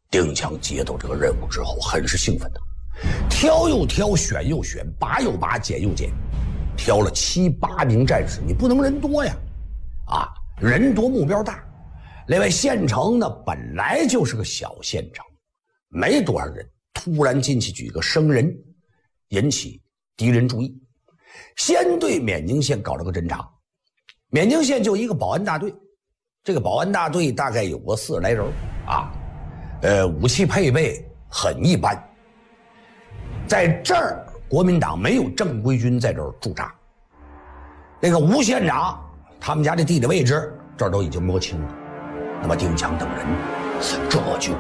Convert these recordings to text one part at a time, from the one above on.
丁强接到这个任务之后，很是兴奋的，挑又挑，选又选，拔又拔，捡又捡，挑了7、8名战士。你不能人多呀，人多目标大。另外，县城呢本来就是个小县城，没多少人，突然进去几个生人，引起敌人注意。先对缅宁县搞了个侦查。缅宁县就一个保安大队，这个保安大队大概有个40来人武器配备很一般。在这儿，国民党没有正规军在这儿驻扎。那个吴县长他们家的地理位置，这儿都已经摸清了。那么丁强等人这就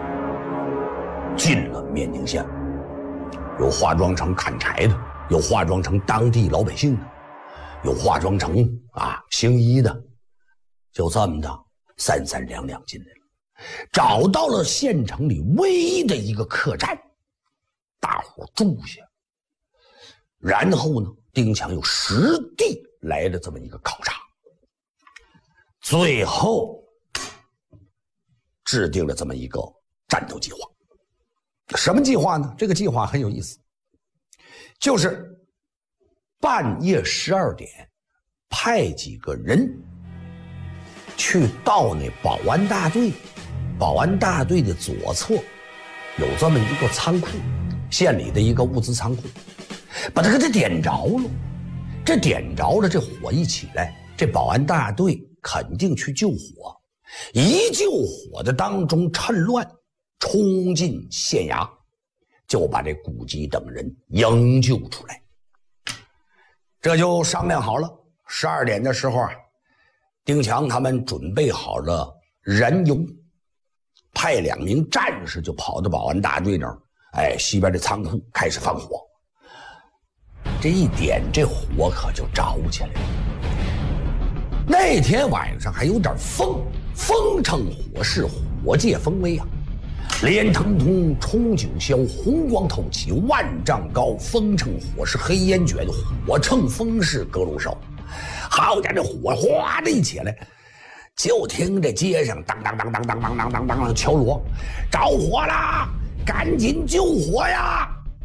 进了缅宁县，有化妆成砍柴的，有化妆成当地老百姓的，有化妆成行医的，就这么的3、3两两进来了。找到了县城里唯一的一个客栈，大伙住下。然后呢，丁强又实地来了这么一个考察，最后制定了这么一个战斗计划。什么计划呢？这个计划很有意思，就是半夜12点派几个人去到那保安大队，保安大队的左侧有这么一个仓库，县里的一个物资仓库，把它给它点着了。这点着了，这火一起来，这保安大队肯定去救火。一救火的当中趁乱冲进县衙，就把这古籍等人营救出来。这就商量好了，12点的时候丁强他们准备好了燃油，派2名战士就跑到保安大队那儿，西边的仓库开始放火。这一点，这火可就着起来了。那天晚上还有点风，风乘火势，火借风威连腾通，冲九霄，红光透起，万丈高。风乘火势，黑烟卷，火乘风势，隔炉烧。好家伙，这火哗的一起来，就听这街上当当当当当当当当当敲锣，着火啦！赶紧救火呀！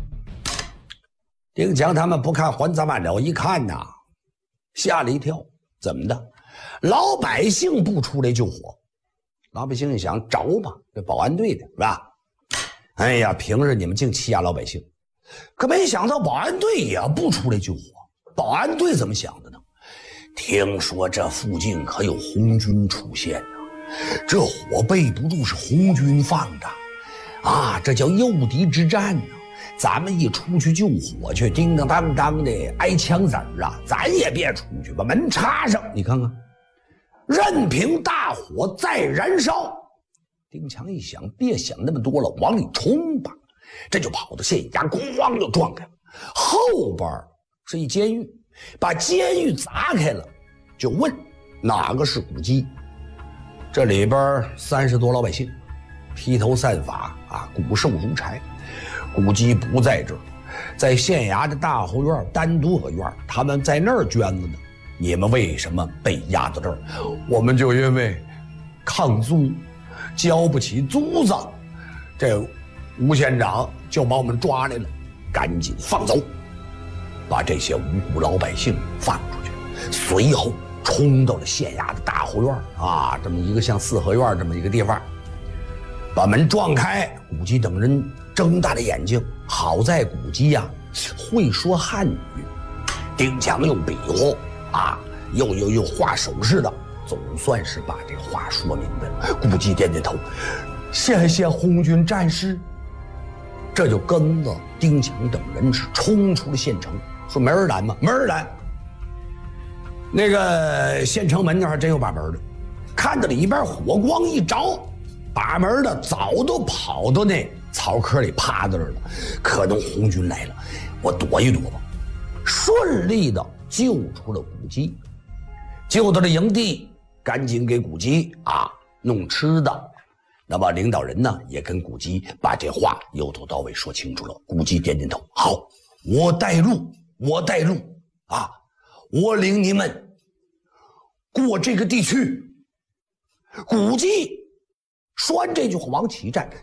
丁强他们不看还咋慢了，一看吓了一跳，怎么的？老百姓不出来救火。老百姓一想，着吧，这保安队的是吧？哎呀，平日你们净欺压老百姓，可没想到保安队也不出来救火。保安队怎么想的呢？听说这附近可有红军出现这火背不住是红军放的这叫诱敌之战咱们一出去救火去，叮当当当的挨枪子咱也别出去，把门插上。你看看，任凭大火再燃烧。丁强一想，别想那么多了，往里冲吧。这就跑到县衙，咣就撞开了。后边是一监狱，把监狱砸开了，就问哪个是古籍。这里边30多老百姓，披头散发骨瘦如柴。古籍不在这儿，在县衙的大后院单独个院，他们在那儿捐了呢。你们为什么被押到这儿？我们就因为抗租，交不起租子，这吴县长就把我们抓来了，赶紧放走，把这些无辜老百姓放出去。随后冲到了县衙的大后院这么一个像四合院这么一个地方，把门撞开。古籍等人睁大了眼睛，好在古籍会说汉语，丁强用比划又画手势的，总算是把这话说明白了。古籍点点头，谢谢红军战士。这就跟着丁强等人是冲出了县城，说没人拦吗？没人拦。那个县城门那还真有把门的，看到里边火光一着，把门的早都跑到那草窠里趴在这儿了，可能红军来了，我躲一躲吧。顺利的救出了古籍，救到了营地，赶紧给古籍弄吃的。那么领导人呢也跟古籍把这话由头到尾说清楚了。古籍点点头，好，我带路，我领你们过这个地区。古籍说完这句话往起站，